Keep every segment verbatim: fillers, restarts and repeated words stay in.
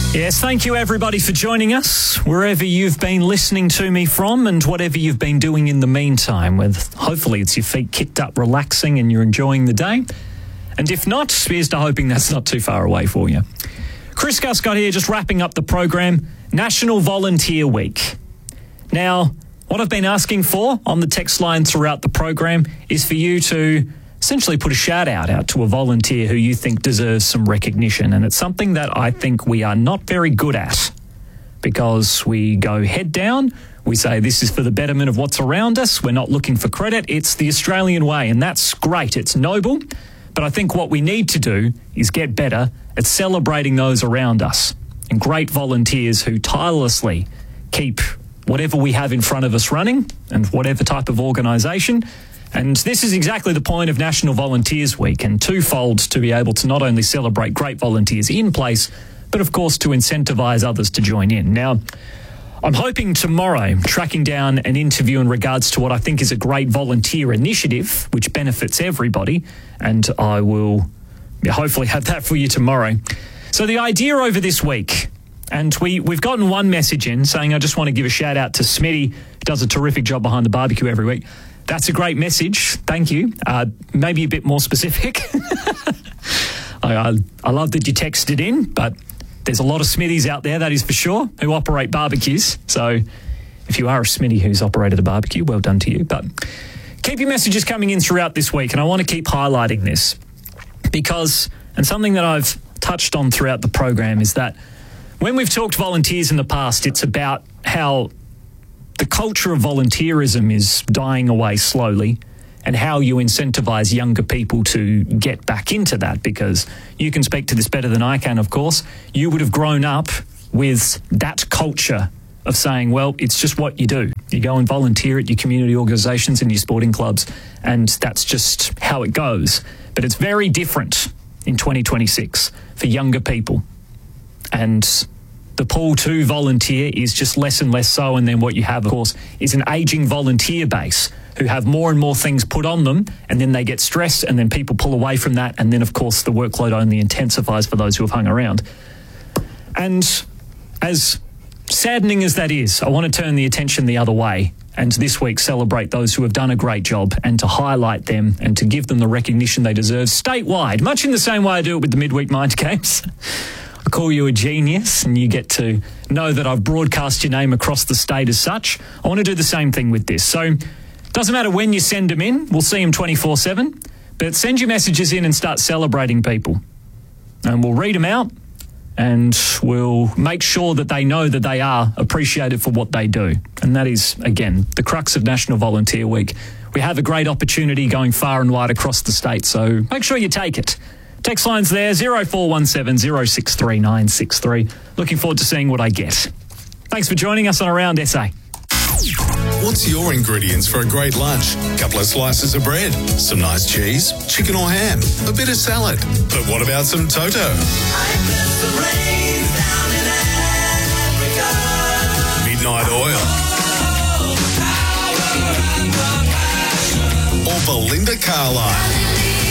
Yes, thank you everybody for joining us, wherever you've been listening to me from and whatever you've been doing in the meantime, with hopefully it's your feet kicked up relaxing and you're enjoying the day. And if not, here's to hoping that's not too far away for you. Chris Guscott here, just wrapping up the program, National Volunteer Week. Now, what I've been asking for on the text line throughout the program is for you to essentially put a shout out out to a volunteer who you think deserves some recognition. And it's something that I think we are not very good at, because we go head down. We say this is for the betterment of what's around us. We're not looking for credit. It's the Australian way, and that's great. It's noble. But I think what we need to do is get better at celebrating those around us and great volunteers who tirelessly keep whatever we have in front of us running, and whatever type of organisation. And this is exactly the point of National Volunteers Week, and twofold, to be able to not only celebrate great volunteers in place, but of course to incentivise others to join in. Now, I'm hoping tomorrow, tracking down an interview in regards to what I think is a great volunteer initiative, which benefits everybody, and I will hopefully have that for you tomorrow. So the idea over this week, and we, we've gotten one message in saying, I just want to give a shout out to Smitty, who does a terrific job behind the barbecue every week. That's a great message. Thank you. Uh, maybe a bit more specific. I, I, I love that you texted in, but there's a lot of Smithies out there, that is for sure, who operate barbecues. So if you are a Smitty who's operated a barbecue, well done to you. But keep your messages coming in throughout this week, and I want to keep highlighting this because, and something that I've touched on throughout the program, is that when we've talked volunteers in the past, it's about how the culture of volunteerism is dying away slowly, and how you incentivise younger people to get back into that, because you can speak to this better than I can, of course. You would have grown up with that culture of saying, well, it's just what you do. You go and volunteer at your community organisations and your sporting clubs, and that's just how it goes. But it's very different in twenty twenty-six for younger people. And the pull to volunteer is just less and less so. And then what you have, of course, is an ageing volunteer base who have more and more things put on them, and then they get stressed, and then people pull away from that. And then, of course, the workload only intensifies for those who have hung around. And as saddening as that is, I want to turn the attention the other way, and this week celebrate those who have done a great job, and to highlight them and to give them the recognition they deserve statewide, much in the same way I do it with the midweek mind games. I call you a genius, and you get to know that I've broadcast your name across the state as such. I want to do the same thing with this. So it doesn't matter when you send them in. We'll see them twenty-four seven. But send your messages in and start celebrating people. And we'll read them out, and we'll make sure that they know that they are appreciated for what they do. And that is, again, the crux of National Volunteer Week. We have a great opportunity going far and wide across the state, so make sure you take it. Text line's there, zero four one seven, zero six three nine six three. Looking forward to seeing what I get. Thanks for joining us on Around S A. What's your ingredients for a great lunch? A couple of slices of bread, some nice cheese, chicken or ham, a bit of salad. But what about some Toto? Midnight Oil. Or Belinda Carlisle.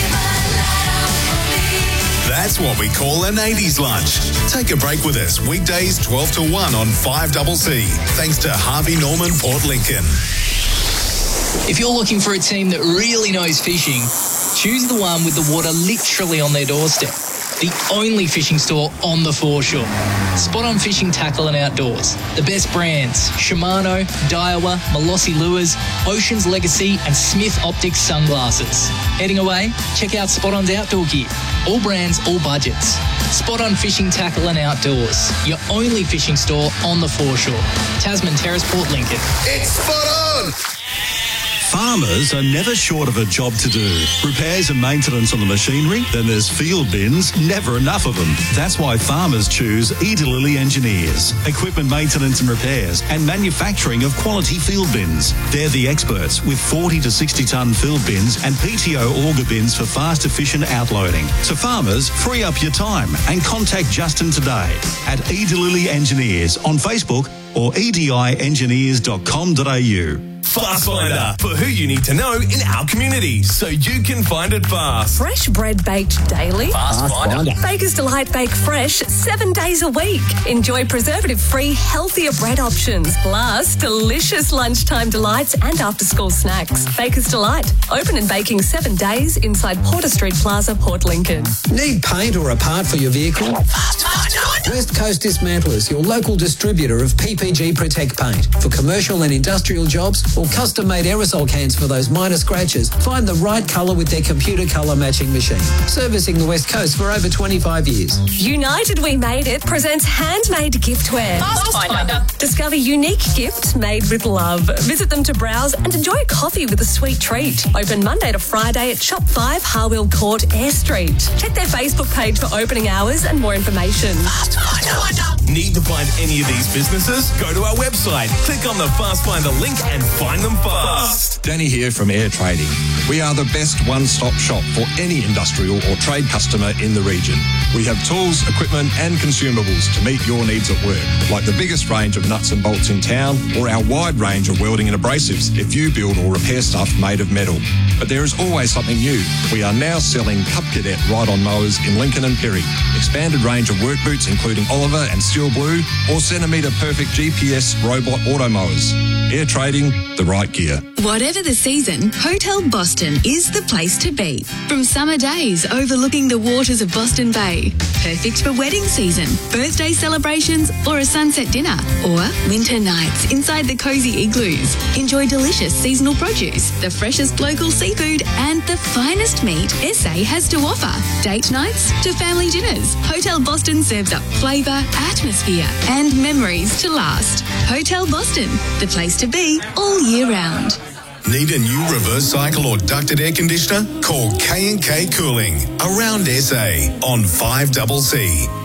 That's what we call an eighties lunch. Take a break with us weekdays twelve to one on five C C. Thanks to Harvey Norman Port Lincoln. If you're looking for a team that really knows fishing, choose the one with the water literally on their doorstep. The only fishing store on the foreshore. Spot On Fishing Tackle and Outdoors. The best brands: Shimano, Daiwa, Molossi Lures, Ocean's Legacy and Smith Optics Sunglasses. Heading away? Check out Spot On's outdoor gear. All brands, all budgets. Spot On Fishing Tackle and Outdoors. Your only fishing store on the foreshore. Tasman Terrace, Port Lincoln. It's Spot On! Farmers are never short of a job to do. Repairs and maintenance on the machinery, then there's field bins, never enough of them. That's why farmers choose Edalili Engineers. Equipment maintenance and repairs and manufacturing of quality field bins. They're the experts with forty to sixty tonne field bins and P T O auger bins for fast, efficient outloading. So farmers, free up your time and contact Justin today at Edalili Engineers on Facebook or e d i engineers dot com dot a u. Fast Finder, for who you need to know in our community, so you can find it fast. Fresh bread baked daily. Fast Finder. Baker's Delight bake fresh seven days a week. Enjoy preservative-free, healthier bread options, plus delicious lunchtime delights and after-school snacks. Baker's Delight, open and baking seven days inside Porter Street Plaza, Port Lincoln. Need paint or a part for your vehicle? Fast Finder. West Coast Dismantlers, your local distributor of P P G Protect paint for commercial and industrial jobs, or custom-made aerosol cans for those minor scratches. Find the right colour with their computer colour matching machine. Servicing the West Coast for over twenty-five years. United We Made It presents handmade giftware. Fast Finder. Discover unique gifts made with love. Visit them to browse and enjoy a coffee with a sweet treat. Open Monday to Friday at Shop five Harwell Court, Eyre Street. Check their Facebook page for opening hours and more information. Fast Finder. Need to find any of these businesses? Go to our website, click on the Fast Finder link and find them fast. Danny here from Air Trading. We are the best one-stop shop for any industrial or trade customer in the region. We have tools, equipment and consumables to meet your needs at work, like the biggest range of nuts and bolts in town, or our wide range of welding and abrasives if you build or repair stuff made of metal. But there is always something new. We are now selling Cup Cadet ride-on mowers in Lincoln and Perry, expanded range of work boots including Oliver and Steel Blue, or Centimetre Perfect G P S robot auto mowers. Air Trading, the right gear. Whatever the season, Hotel Boston is the place to be. From summer days overlooking the waters of Boston Bay, perfect for wedding season, birthday celebrations or a sunset dinner, or winter nights inside the cosy igloos. Enjoy delicious seasonal produce, the freshest local seafood and the finest meat S A has to offer. Date nights to family dinners, Hotel Boston serves up flavour, atmosphere and memories to last. Hotel Boston, the place to be all year round. Need a new reverse cycle or ducted air conditioner? Call K and K Cooling around S A on five C C.